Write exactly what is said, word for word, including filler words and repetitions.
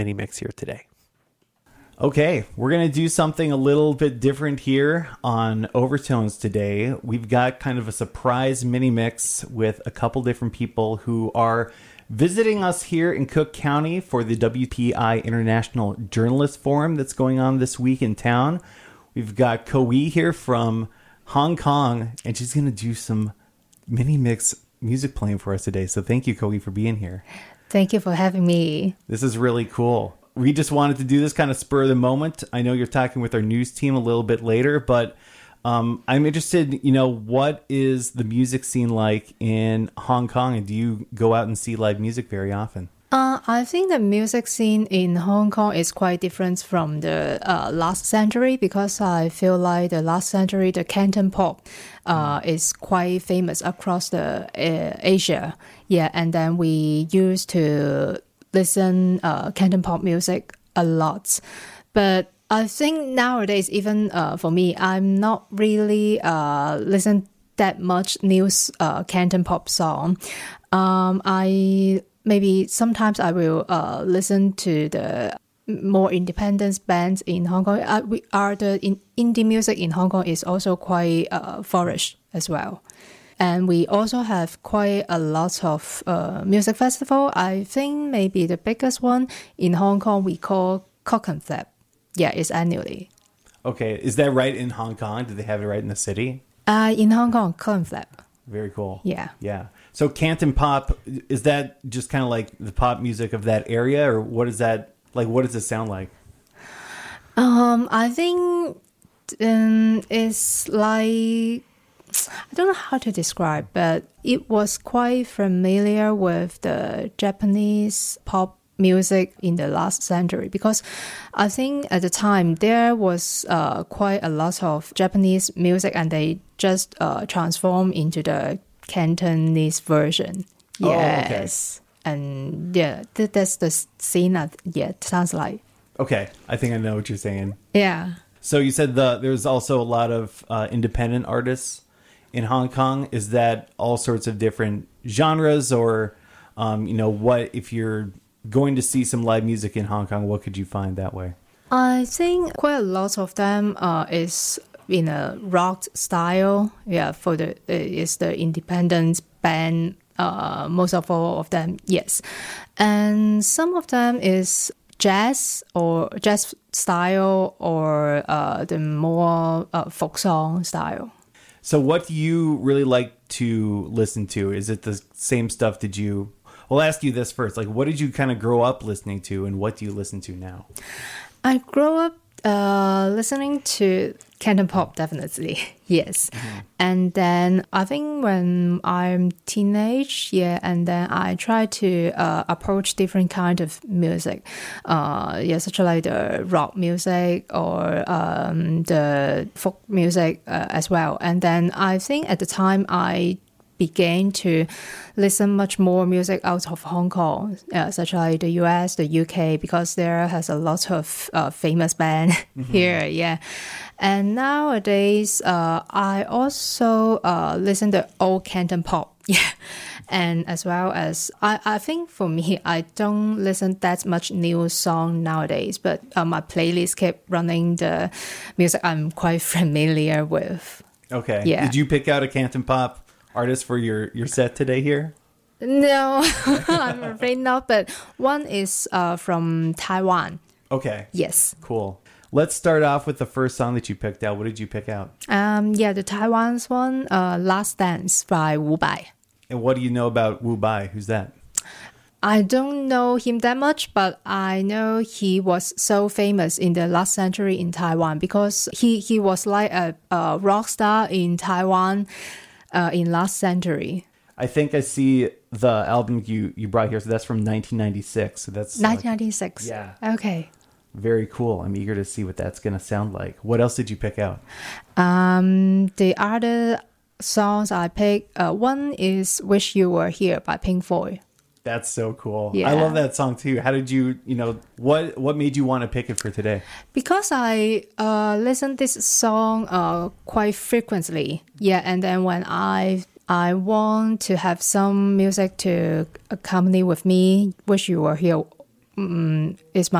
mini mix here today. Okay, we're going to do something a little bit different here on Overtones today. We've got kind of a surprise mini mix with a couple different people who are visiting us here in Cook County for the W P I International Journalist Forum that's going on this week in town. We've got Ko-Wee here from Hong Kong, and she's going to do some mini mix music playing for us today. So thank you, Ko-Wee, for being here. Thank you for having me. This is really cool. We just wanted to do this kind of spur of the moment. I know you're talking with our news team a little bit later, but um, I'm interested, you know, what is the music scene like in Hong Kong? And do you go out and see live music very often? Uh, I think the music scene in Hong Kong is quite different from the uh, last century, because I feel like the last century, the Canton pop uh, mm. is quite famous across the uh, Asia. Yeah, and then we used to listen uh, Canton pop music a lot. But I think nowadays, even uh, for me, I'm not really uh, listen that much new uh, Canton pop song. Um, I maybe sometimes I will uh, listen to the more independent bands in Hong Kong. Uh, we are the in, indie music in Hong Kong is also quite uh, flourish as well. And we also have quite a lot of uh, music festival. I think maybe the biggest one in Hong Kong we call Clockenflap. Yeah, it's annually. Okay, is that right in Hong Kong? Do they have it right in the city? Uh, in Hong Kong, Clockenflap. Very cool. Yeah. Yeah. So Canton pop, is that just kind of like the pop music of that area, or what is that, like, what does it sound like? Um, I think um, it's like, I don't know how to describe, but it was quite familiar with the Japanese pop music in the last century, because I think at the time there was uh, quite a lot of Japanese music, and they just uh, transformed into the Cantonese version. Yes. Oh, okay. And yeah, th- that's the scene that, yeah, it sounds like. Okay, I think I know what you're saying. Yeah. So you said the there's also a lot of uh, independent artists in Hong Kong. Is that all sorts of different genres, or um, you know, what if you're going to see some live music in Hong Kong, what could you find that way? I think quite a lot of them uh, is in a rock style. Yeah, for the uh, is the independent band. Uh, most of all of them, yes, and some of them is jazz or jazz style, or uh, the more uh, folk song style. So what do you really like to listen to? Is it the same stuff? Did you, we'll ask you this first, like, what did you kind of grow up listening to, and what do you listen to now? I grew up uh, listening to Canton pop, definitely, yes. Mm-hmm. And then I think when I'm teenage, yeah, and then I try to uh, approach different kind of music, uh, yeah, such like the rock music or um, the folk music uh, as well. And then I think at the time I began to listen much more music out of Hong Kong, uh, such like the U S, the U K, because there has a lot of uh, famous band mm-hmm. here, yeah. And nowadays, uh, I also uh, listen to old Canton pop, yeah. And as well as, I, I think for me, I don't listen that much new song nowadays, but uh, my playlist kept running the music I'm quite familiar with. Okay. Yeah. Did you pick out a Canton pop artist for your, your set today here? No, I'm afraid not. But one is uh, from Taiwan. Okay. Yes. Cool. Let's start off with the first song that you picked out. What did you pick out? Um, yeah, the Taiwan's one, uh, Last Dance by Wu Bai. And what do you know about Wu Bai? Who's that? I don't know him that much, but I know he was so famous in the last century in Taiwan, because he, he was like a, a rock star in Taiwan uh, in last century. I think I see the album you, you brought here. So that's from nineteen ninety-six. So that's nineteen ninety-six. Like, yeah. Okay. Very cool. I'm eager to see what that's going to sound like. What else did you pick out? Um, the other songs I picked, uh, one is Wish You Were Here by Pink Floyd. That's so cool. Yeah. I love that song too. How did you, you know, what what made you want to pick it for today? Because I uh, listen this song uh, quite frequently. Yeah, and then when I I want to have some music to accompany with me, Wish You Were Here um, is my